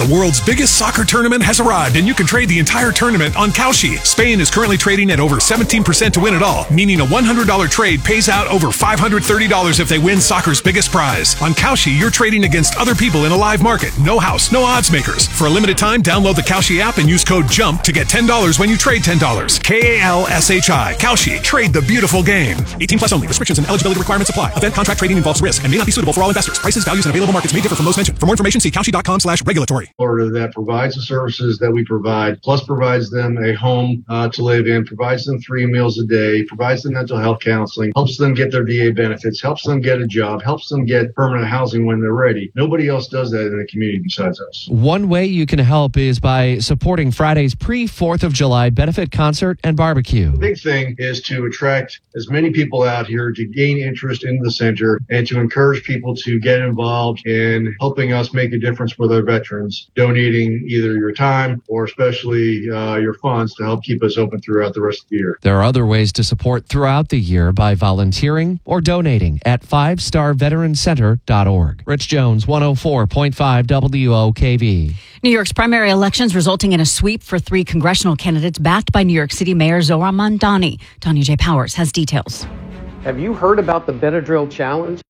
The world's biggest soccer tournament has arrived, and you can trade the entire tournament on Kalshi. Spain is currently trading at over 17% to win it all, meaning a $100 trade pays out over $530 if they win soccer's biggest prize. On Kalshi, you're trading against other people in a live market. No house, no odds makers. For a limited time, download the Kalshi app and use code JUMP to get $10 when you trade $10. Kalshi. Kalshi. Trade the beautiful game. 18 plus only. Restrictions and eligibility requirements apply. Event contract trading involves risk and may not be suitable for all investors. Prices, values, and available markets may differ from those mentioned. For more information, see Kalshi.com/regulatory. Florida that provides the services that we provide, plus provides them a home to live in, provides them 3 meals a day, provides them mental health counseling, helps them get their VA benefits, helps them get a job, helps them get permanent housing when they're ready. Nobody else does that in the community besides us. One way you can help is by supporting Friday's pre-4th of July benefit concert and barbecue. The big thing is to attract as many people out here to gain interest in the center and to encourage people to get involved in helping us make a difference with our veterans, donating either your time or especially your funds to help keep us open throughout the rest of the year. There are other ways to support throughout the year by volunteering or donating at 5starveterancenter.org. Rich Jones, 104.5 WOKV. New York's primary elections resulting in a sweep for 3 congressional candidates backed by New York City Mayor Zohran Mamdani. Tanya J. Powers has details. Have you heard about the Benadryl challenge?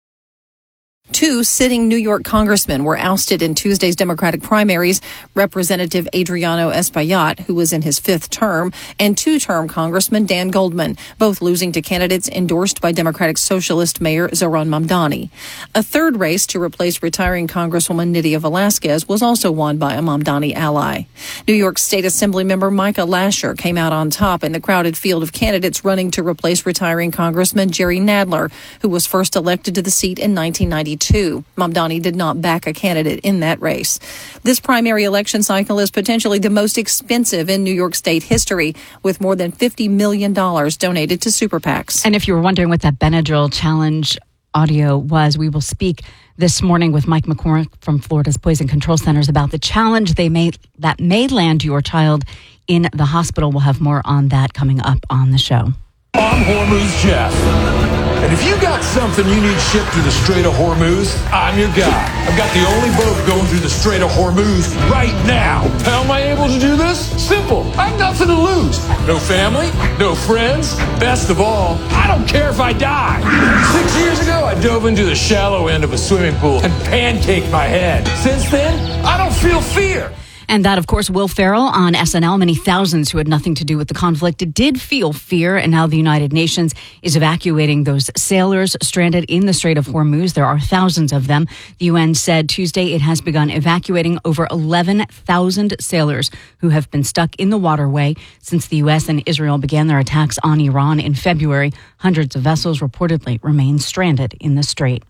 2 sitting New York congressmen were ousted in Tuesday's Democratic primaries. Representative Adriano Espaillat, who was in his 5th term, and 2-term Congressman Dan Goldman, both losing to candidates endorsed by Democratic Socialist Mayor Zohran Mamdani. A 3rd race to replace retiring Congresswoman Nydia Velázquez was also won by a Mamdani ally. New York State Assembly member Micah Lasher came out on top in the crowded field of candidates running to replace retiring Congressman Jerry Nadler, who was first elected to the seat in 1992. Mamdani did not back a candidate in that race. This primary election cycle is potentially the most expensive in New York State history, with more than $50 million donated to super PACs. And if you were wondering what that Benadryl challenge audio was, we will speak this morning with Mike McCormick from Florida's Poison Control Centers about the challenge that may land your child in the hospital. We'll have more on that coming up on the show. I'm Hormuz Jeff. And if you got something you need shipped through the Strait of Hormuz, I'm your guy. I've got the only boat going through the Strait of Hormuz right now. How am I able to do this? Simple. I have nothing to lose. No family, no friends. Best of all, I don't care if I die. 6 years ago, I dove into the shallow end of a swimming pool and pancaked my head. Since then, I don't feel fear. And that, of course, Will Ferrell on SNL. Many thousands who had nothing to do with the conflict did feel fear, and now the United Nations is evacuating those sailors stranded in the Strait of Hormuz. There are thousands of them. The UN said Tuesday it has begun evacuating over 11,000 sailors who have been stuck in the waterway since the U.S. and Israel began their attacks on Iran in February. Hundreds of vessels reportedly remain stranded in the strait.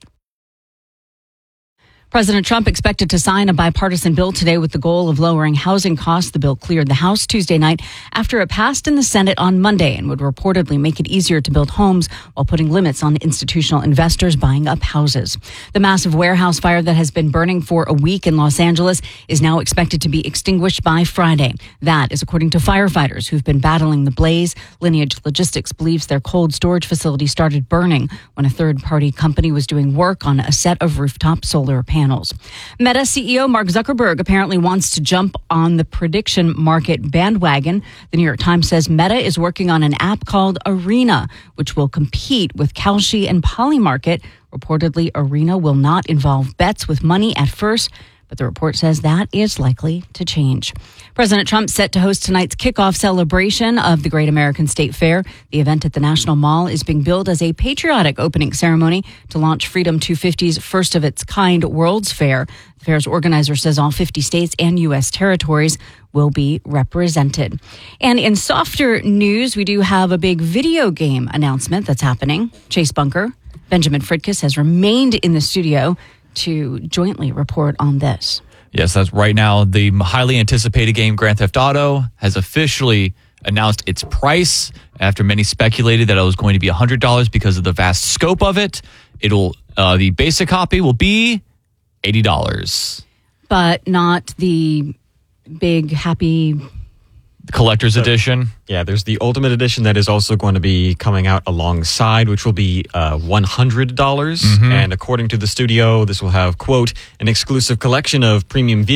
President Trump expected to sign a bipartisan bill today with the goal of lowering housing costs. The bill cleared the House Tuesday night after it passed in the Senate on Monday and would reportedly make it easier to build homes while putting limits on institutional investors buying up houses. The massive warehouse fire that has been burning for a week in Los Angeles is now expected to be extinguished by Friday. That is according to firefighters who've been battling the blaze. Lineage Logistics believes their cold storage facility started burning when a third-party company was doing work on a set of rooftop solar panels. Meta CEO Mark Zuckerberg apparently wants to jump on the prediction market bandwagon. The New York Times says Meta is working on an app called Arena, which will compete with Kalshi and Polymarket. Reportedly, Arena will not involve bets with money at first, but the report says that is likely to change. President Trump set to host tonight's kickoff celebration of the Great American State Fair. The event at the National Mall is being billed as a patriotic opening ceremony to launch Freedom 250's first of its kind World's Fair. The fair's organizer says all 50 states and U.S. territories will be represented. And in softer news, we do have a big video game announcement that's happening. Chase Bunker, Benjamin Fridkiss has remained in the studio to jointly report on this. Yes, that's right now. The highly anticipated game Grand Theft Auto has officially announced its price after many speculated that it was going to be $100 because of the vast scope of it. The basic copy will be $80. But not the big happy collector's edition. Yeah, there's the Ultimate Edition that is also going to be coming out alongside, which will be $100. Mm-hmm. And according to the studio, this will have, quote, an exclusive collection of premium